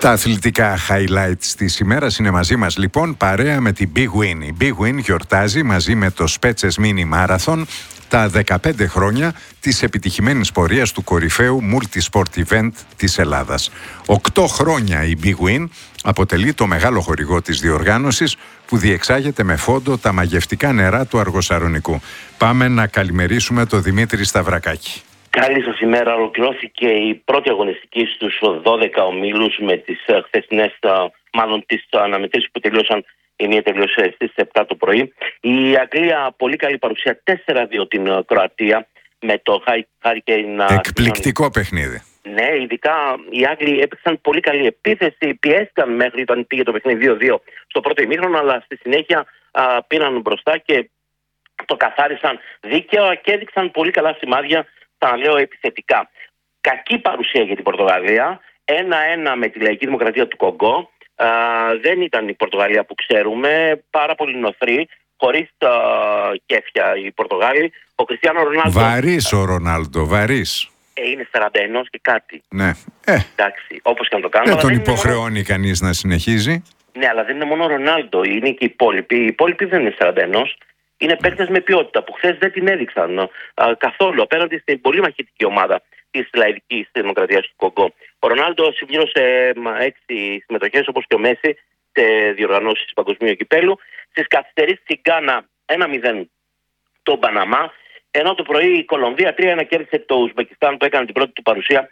Τα αθλητικά highlights της ημέρας είναι μαζί μας λοιπόν παρέα με την Big Win. Η Big Win γιορτάζει μαζί με το Spetses Mini Marathon τα 15 χρόνια της επιτυχημένης πορείας του κορυφαίου multi-sport event της Ελλάδας. 8 χρόνια η Big Win αποτελεί το μεγάλο χορηγό της διοργάνωσης που διεξάγεται με φόντο τα μαγευτικά νερά του Αργοσαρονικού. Πάμε να καλημερίσουμε τον Δημήτρη Σταυρακάκη. Καλή σας ημέρα. Ολοκληρώθηκε η πρώτη αγωνιστική στους 12 ομίλους με τις χθεσινές, τις αναμετρήσεις που τελείωσαν. Η μία τελείωσε στις 7 το πρωί. Η Αγγλία πολύ καλή παρουσία, 4-2 την Κροατία με το Hurricane. Εκπληκτικό παιχνίδι. Ναι, ειδικά οι Άγγλοι έπαιξαν πολύ καλή επίθεση, πιέστηκαν μέχρι όταν πήγε το παιχνίδι 2-2 στο πρώτο ημίχρονο, αλλά στη συνέχεια πήραν μπροστά και το καθάρισαν δίκαια και έδειξαν πολύ καλά σημάδια. Τα λέω επιθετικά. Κακή παρουσία για την Πορτογαλία. 1-1 με τη Λαϊκή Δημοκρατία του Κονγκό. Δεν ήταν η Πορτογαλία που ξέρουμε. Πάρα πολύ νοθρή. Χωρίς κέφια οι Πορτογάλοι. Ο Κριστιάνο Ρονάλντο. Βαρύς ο Ρονάλντο, βαρύς. Είναι 41 και κάτι. Ναι. Εντάξει, όπως και να το κάνουμε. Δεν τον υποχρεώνει μόνο κανείς να συνεχίζει. Ναι, αλλά δεν είναι μόνο ο Ρονάλντο. Είναι και οι υπόλοιποι. Οι υπόλοιποι δεν είναι 41. Είναι παίκτες με ποιότητα που χθες δεν την έδειξαν καθόλου απέναντι στην πολύ μαχητική ομάδα της Λαϊκής Δημοκρατίας του Κονγκό. Ο Ρονάλντο συμπλήρωσε 6 συμμετοχές όπως και ο Μέση σε διοργανώσεις παγκοσμίου κυπέλου. Στις καθυστερήσεις στην Γκάνα 1-0 τον Παναμά. Ενώ το πρωί η Κολομβία 3-1 κέρδισε το Ουσμπεκιστάν που έκανε την πρώτη του παρουσία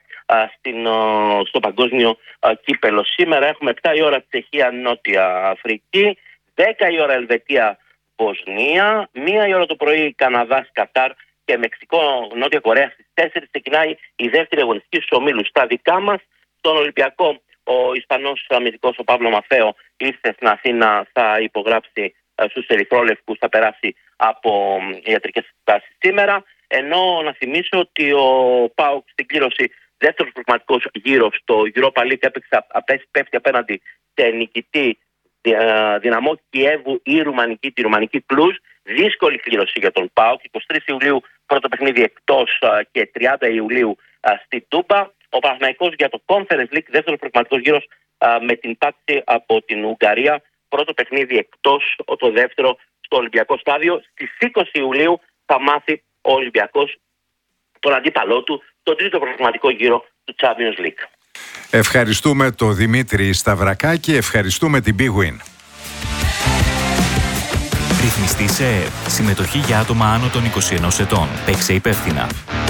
στο παγκόσμιο κύπελο. Σήμερα έχουμε 7 η ώρα Τσεχία Νότια Αφρική, 10 η ώρα Ελβετία Βοσνία, 1 η ώρα το πρωί Καναδάς, Κατάρ και Μεξικό, Νότια Κορέα. Στις 4 ξεκινάει η δεύτερη αγωνιστική στους ομίλους. Στα δικά μας, στον Ολυμπιακό, ο Ισπανός αμυντικός ο Παύλο Μαφέο ήρθε στην Αθήνα, θα υπογράψει στους ερυθρόλευκους, θα περάσει από ιατρικές εξετάσεις σήμερα. Ενώ να θυμίσω ότι ο ΠΑΟΚ στην κλήρωση δεύτερος προγραμματικός γύρος στο Europa League πέφτει απέναντι σε νικητή Δυναμό Κιέβου ή τη Ρουμανική Κλουζ. Δύσκολη κλήρωση για τον ΠΑΟΚ. 23 Ιουλίου πρώτο παιχνίδι εκτός και 30 Ιουλίου στη Τούμπα. Ο Παναθηναϊκός για το Conference League δεύτερος προγραμματικός γύρος με την Πάτσι από την Ουγγαρία. Πρώτο παιχνίδι εκτός, το δεύτερο στο Ολυμπιακό Στάδιο. Στις 20 Ιουλίου θα μάθει ο Ολυμπιακός τον αντίπαλό του στο τρίτο προγραμματικό γύρο του Champions League. Ευχαριστούμε τον Δημήτρη Σταυρακάκη, ευχαριστούμε την Big Win. Ρυθμιστή σε ΕΕΠ. Συμμετοχή για άτομα άνω των 21 ετών. Παίξε υπεύθυνα.